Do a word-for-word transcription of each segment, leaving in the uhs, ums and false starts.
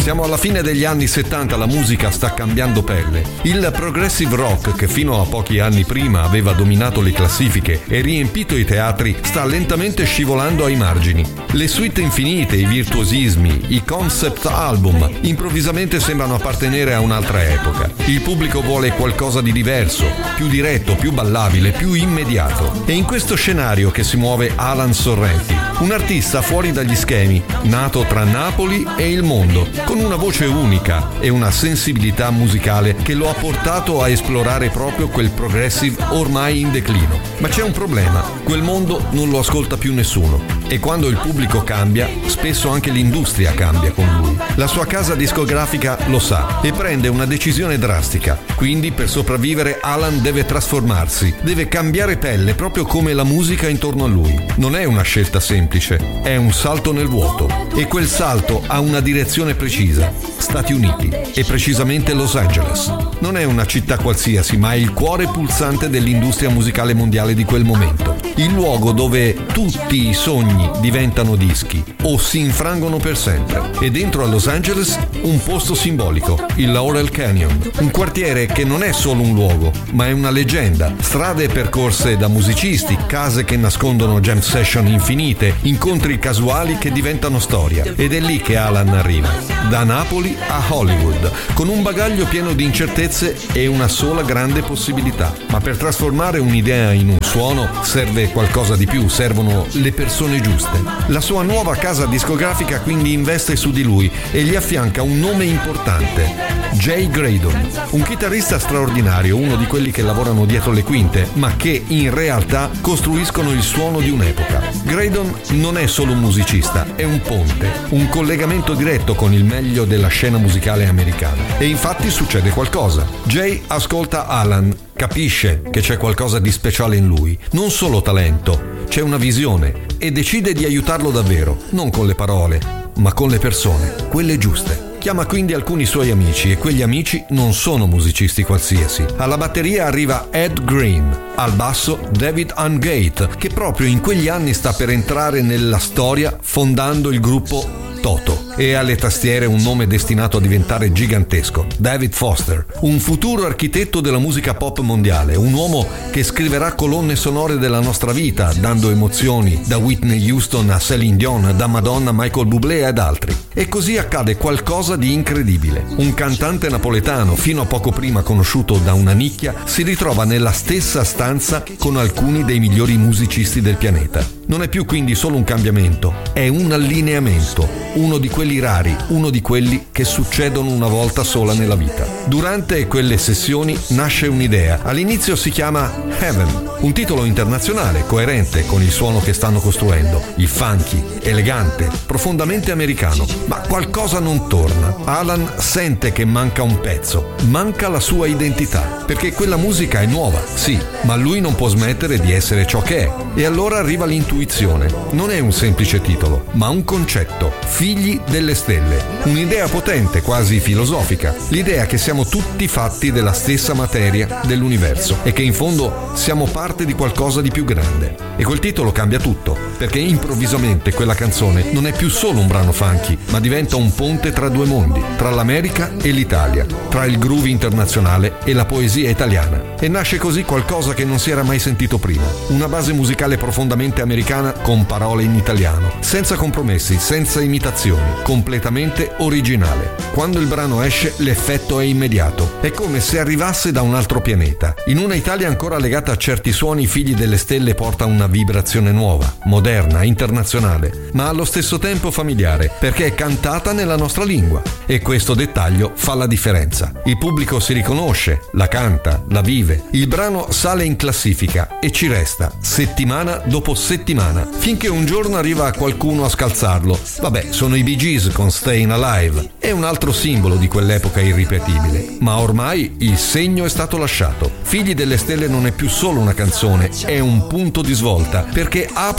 Siamo alla fine degli anni settanta, la musica sta cambiando pelle. Il progressive rock, che fino a pochi anni prima aveva dominato le classifiche e riempito i teatri, sta lentamente scivolando ai margini. Le suite infinite, i virtuosismi, i concept album improvvisamente sembrano appartenere a un'altra epoca. Il pubblico vuole qualcosa di diverso, più diretto, più ballabile, più immediato. E in questo scenario che si muove Alan Sorrenti, un artista fuori dagli schemi, nato tra Napoli e il mondo, con una voce unica e una sensibilità musicale che lo ha portato a esplorare proprio quel progressive ormai in declino. Ma c'è un problema, quel mondo non lo ascolta più nessuno. E quando il pubblico cambia, spesso anche l'industria cambia con lui. La sua casa discografica lo sa e prende una decisione drastica. Quindi, per sopravvivere, Alan deve trasformarsi, deve cambiare pelle, proprio come la musica intorno a lui. Non è una scelta semplice, è un salto nel vuoto. E quel salto ha una direzione precisa: Stati Uniti, e precisamente Los Angeles. Non è una città qualsiasi, ma è il cuore pulsante dell'industria musicale mondiale di quel momento. Il luogo dove tutti i sogni diventano dischi o si infrangono per sempre. E dentro a Los Angeles un posto simbolico, il Laurel Canyon, un quartiere che non è solo un luogo, ma è una leggenda. Strade percorse da musicisti, case che nascondono jam session infinite, incontri casuali che diventano storia. Ed è lì che Alan arriva, da Napoli a Hollywood, con un bagaglio pieno di incertezze e una sola grande possibilità. Ma per trasformare un'idea in un suono serve qualcosa di più, servono le persone giuste. La sua nuova casa discografica quindi investe su di lui e gli affianca un nome importante: Jay Graydon, un chitarrista straordinario, uno di quelli che lavorano dietro le quinte, ma che in realtà costruiscono il suono di un'epoca. Graydon non è solo un musicista, è un ponte, un collegamento diretto con il meglio della scena musicale americana. E infatti succede qualcosa. Jay ascolta Alan, capisce che c'è qualcosa di speciale in lui, non solo talento, c'è una visione, e decide di aiutarlo davvero, non con le parole, ma con le persone, quelle giuste. Chiama quindi alcuni suoi amici, e quegli amici non sono musicisti qualsiasi. Alla batteria arriva Ed Green, al basso David Angate, che proprio in quegli anni sta per entrare nella storia fondando il gruppo Toto, e alle tastiere un nome destinato a diventare gigantesco: David Foster, un futuro architetto della musica pop mondiale, un uomo che scriverà colonne sonore della nostra vita, dando emozioni da Whitney Houston a Celine Dion, da Madonna a Michael Bublé ed altri. E così accade qualcosa di incredibile. Un cantante napoletano, fino a poco prima conosciuto da una nicchia, si ritrova nella stessa stanza con alcuni dei migliori musicisti del pianeta. Non è più quindi solo un cambiamento, è un allineamento, uno di quelli rari, uno di quelli che succedono una volta sola nella vita. Durante quelle sessioni nasce un'idea. All'inizio si chiama Heaven, un titolo internazionale coerente con il suono che stanno costruendo, il funky, elegante, profondamente americano. Ma qualcosa non torna. Alan sente che manca un pezzo, manca la sua identità, perché quella musica è nuova, sì, ma lui non può smettere di essere ciò che è. E allora arriva l'intuizione. Non è un semplice titolo, ma un concetto: Figli delle stelle. Un'idea potente, quasi filosofica. L'idea che siamo tutti fatti della stessa materia dell'universo e che in fondo siamo parte di qualcosa di più grande. E quel titolo cambia tutto, perché improvvisamente quella canzone non è più solo un brano funky, ma diventa un ponte tra due mondi, tra l'America e l'Italia, tra il groove internazionale e la poesia italiana. E nasce così qualcosa che non si era mai sentito prima: una base musicale profondamente americana con parole in italiano, senza compromessi, senza imitazioni, completamente originale. Quando il brano esce, l'effetto è immediato. È come se arrivasse da un altro pianeta. In una Italia ancora legata a certi suoni, Figli delle stelle porta una vibrazione nuova, moderna, internazionale, ma allo stesso tempo familiare, perché è cantata nella nostra lingua. E questo dettaglio fa la differenza. Il pubblico si riconosce, la canta, la vive. Il brano sale in classifica e ci resta settimana dopo settimana, finché un giorno arriva qualcuno a scalzarlo. Vabbè, sono i Bee Gees con Stayin' Alive. È un altro simbolo di quell'epoca irripetibile, ma ormai il segno è stato lasciato. Figli delle stelle non è più solo una canzone, è un punto di svolta, perché apre una stagione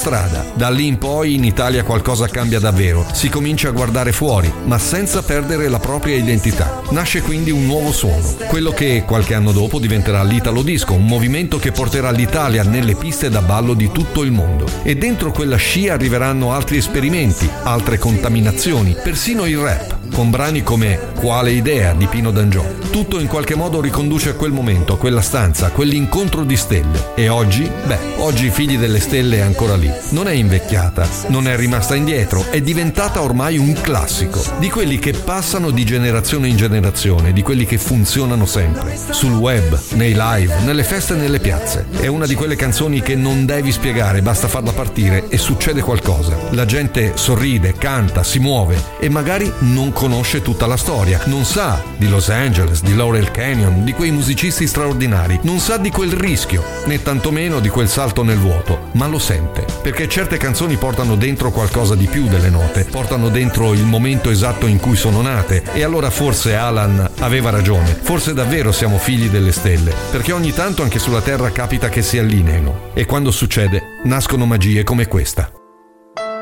strada. Da lì in poi in Italia qualcosa cambia davvero, si comincia a guardare fuori, ma senza perdere la propria identità. Nasce quindi un nuovo suono, quello che qualche anno dopo diventerà l'Italo Disco, un movimento che porterà l'Italia nelle piste da ballo di tutto il mondo. E dentro quella scia arriveranno altri esperimenti, altre contaminazioni, persino il rap, con brani come Quale idea di Pino D'Angiò. Tutto in qualche modo riconduce a quel momento, a quella stanza, a quell'incontro di stelle. E oggi? Beh, oggi i Figli delle Stelle è ancora lì. Non è invecchiata, non è rimasta indietro, è diventata ormai un classico, di quelli che passano di generazione in generazione, di quelli che funzionano sempre, sul web, nei live, nelle feste e nelle piazze. È una di quelle canzoni che non devi spiegare, basta farla partire e succede qualcosa. La gente sorride, canta, si muove e magari non conosce tutta la storia, non sa di Los Angeles, di Laurel Canyon, di quei musicisti straordinari, non sa di quel rischio, né tantomeno di quel salto nel vuoto, ma lo sente, perché certe canzoni portano dentro qualcosa di più delle note, portano dentro il momento esatto in cui sono nate. E allora forse Alan aveva ragione, forse davvero siamo figli delle stelle, perché ogni tanto anche sulla Terra capita che si allineino, e quando succede nascono magie come questa.